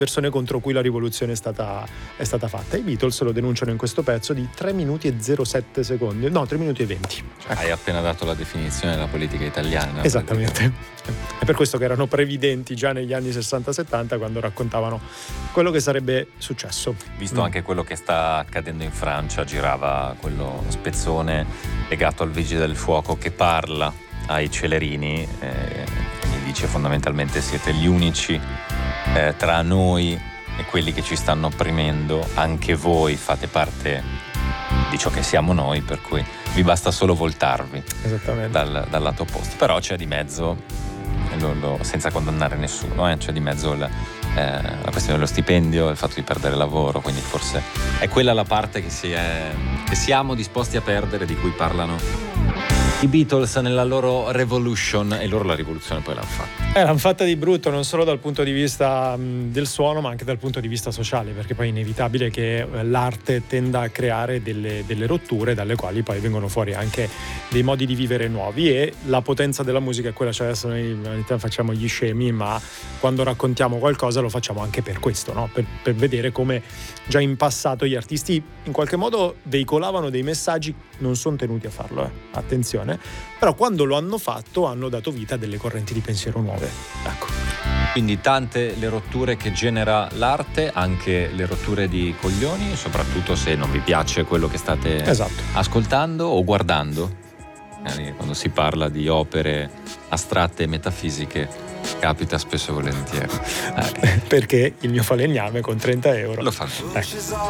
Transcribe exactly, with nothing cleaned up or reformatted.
persone contro cui la rivoluzione è stata, è stata fatta. I Beatles lo denunciano in questo pezzo di tre minuti e zero sette secondi, no, tre minuti e venti. Ecco. Hai appena dato la definizione della politica italiana. Esattamente. È per questo che erano previdenti già negli anni sessanta settanta quando raccontavano quello che sarebbe successo. Visto mm. anche quello che sta accadendo in Francia, girava quello spezzone legato al vigile del fuoco che parla ai celerini e gli dice fondamentalmente: siete gli unici eh, tra noi e quelli che ci stanno opprimendo, anche voi fate parte di ciò che siamo noi, per cui vi basta solo voltarvi dal, dal lato opposto. Però c'è di mezzo, lo, lo, senza condannare nessuno, eh, c'è di mezzo il, eh, la questione dello stipendio, il fatto di perdere lavoro, quindi forse è quella la parte che, si è, che siamo disposti a perdere, di cui parlano i Beatles nella loro Revolution, e loro la rivoluzione poi l'hanno fatta. Eh, l'hanno fatta di brutto, non solo dal punto di vista mh, del suono, ma anche dal punto di vista sociale, perché poi è inevitabile che eh, l'arte tenda a creare delle, delle rotture dalle quali poi vengono fuori anche dei modi di vivere nuovi, e la potenza della musica è quella. Cioè, adesso noi ogni tanto facciamo gli scemi, ma quando raccontiamo qualcosa lo facciamo anche per questo, no? Per, per vedere come già in passato gli artisti in qualche modo veicolavano dei messaggi, non sono tenuti a farlo, eh. attenzione, però quando lo hanno fatto hanno dato vita a delle correnti di pensiero nuove. Ecco. Quindi tante le rotture che genera l'arte, anche le rotture di coglioni, soprattutto se non vi piace quello che state esatto. ascoltando o guardando. Quando si parla di opere astratte e metafisiche capita spesso e volentieri. Eh. Perché il mio falegname con trenta euro lo fa. Ecco.